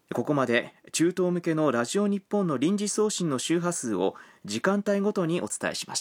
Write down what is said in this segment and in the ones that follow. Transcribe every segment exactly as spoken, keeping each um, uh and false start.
ここまで中東向けのラジオ日本の臨時送信の周波数を時間帯ごとにお伝えしました。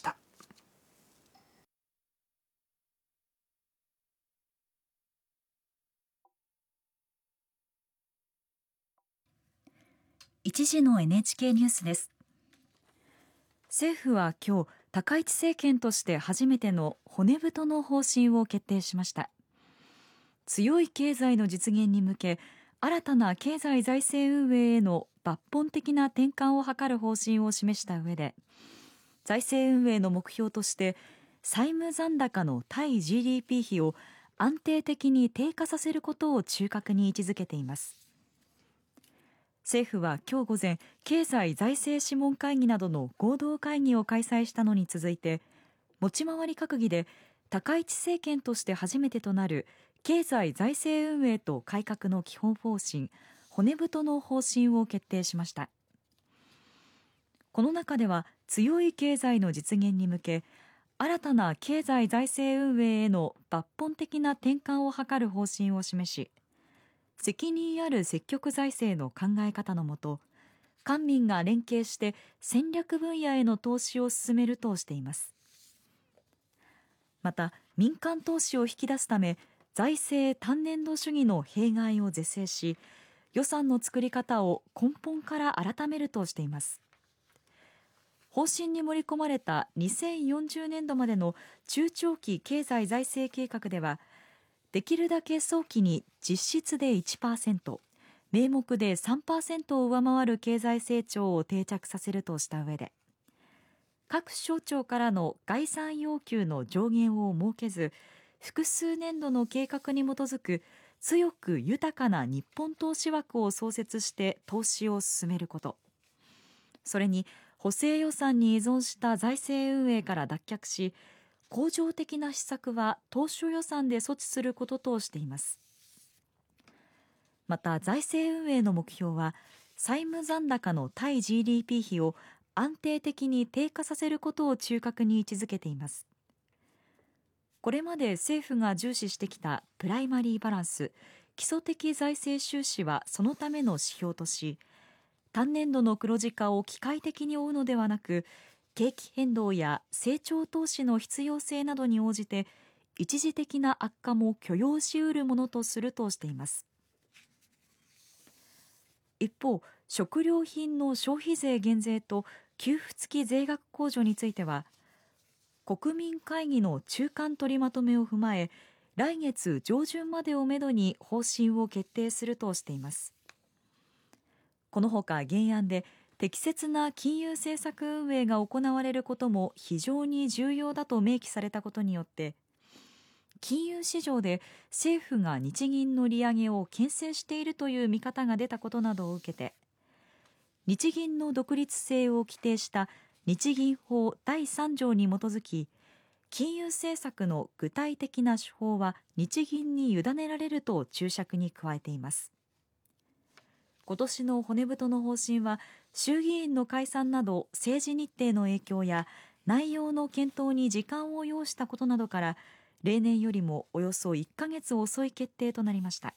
一時の エヌエイチケー ニュースです。政府は今日、高市政権として初めての骨太の方針を決定しました。強い経済の実現に向け、新たな経済財政運営への抜本的な転換を図る方針を示した上で、財政運営の目標として債務残高の対 ジーディーピー 比を安定的に低下させることを中核に位置づけています。政府は今日午前、経済財政諮問会議などの合同会議を開催したのに続いて、持ち回り閣議で高市政権として初めてとなる経済財政運営と改革の基本方針、骨太の方針を決定しました。この中では、強い経済の実現に向け、新たな経済財政運営への抜本的な転換を図る方針を示し、責任ある積極財政の考え方のもと、官民が連携して戦略分野への投資を進めるとしています。また、民間投資を引き出すため、財政単年度主義の弊害を是正し、予算の作り方を根本から改めるとしています。方針に盛り込まれたにせんよんじゅうねんどまでの中長期経済財政計画では、できるだけ早期に実質で いちパーセント、名目で さんパーセント を上回る経済成長を定着させるとした上で、各省庁からの概算要求の上限を設けず、複数年度の計画に基づく強く豊かな日本投資枠を創設して投資を進めること、それに補正予算に依存した財政運営から脱却し、恒常的な施策は当初予算で措置することとしています。また、財政運営の目標は、債務残高の対 ジーディーピー 比を安定的に低下させることを中核に位置づけています。これまで政府が重視してきたプライマリーバランス、基礎的財政収支はそのための指標とし、単年度の黒字化を機械的に追うのではなく、景気変動や成長投資の必要性などに応じて一時的な悪化も許容し得るものとするとしています。一方、食料品の消費税減税と給付付き税額控除については、国民会議の中間取りまとめを踏まえ、来月上旬までをめどに方針を決定するとしています。このほか原案で、適切な金融政策運営が行われることも非常に重要だと明記されたことによって、金融市場で政府が日銀の利上げを牽制しているという見方が出たことなどを受けて、日銀の独立性を規定した日銀法だいさん条に基づき、金融政策の具体的な手法は日銀に委ねられると注釈に加えています。今年の骨太の方針は、衆議院の解散など政治日程の影響や内容の検討に時間を要したことなどから、例年よりもおよそいっかげつ遅い決定となりました。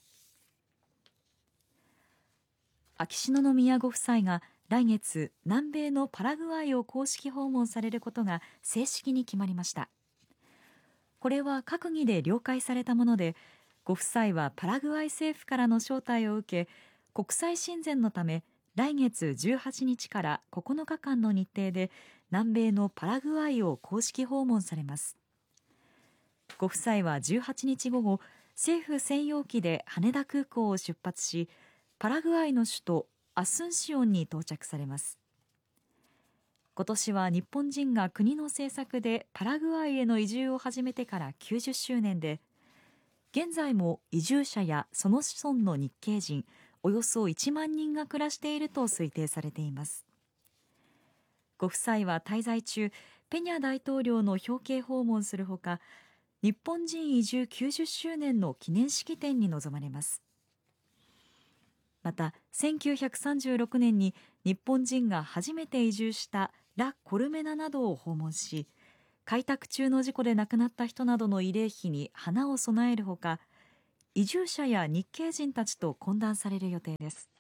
秋篠宮ご夫妻が来月、南米のパラグアイを公式訪問されることが正式に決まりました。これは閣議で了解されたもので、ご夫妻はパラグアイ政府からの招待を受け、国際親善のため来月じゅうはちにちからここのかかんの日程で南米のパラグアイを公式訪問されます。ご夫妻はじゅうはちにち午後、政府専用機で羽田空港を出発し、パラグアイの首都アスンシオンに到着されます。今年は日本人が国の政策でパラグアイへの移住を始めてからきゅうじゅっしゅうねんで、現在も移住者やその子孫の日系人およそいちまんにんが暮らしていると推定されています。ご夫妻は滞在中、ペニャ大統領の表敬訪問するほか、日本人移住きゅうじゅっしゅうねんの記念式典に臨まれます。また、せんきゅうひゃくさんじゅうろくねんに日本人が初めて移住したラ・コルメナなどを訪問し、開拓中の事故で亡くなった人などの慰霊碑に花を供えるほか、移住者や日系人たちと懇談される予定です。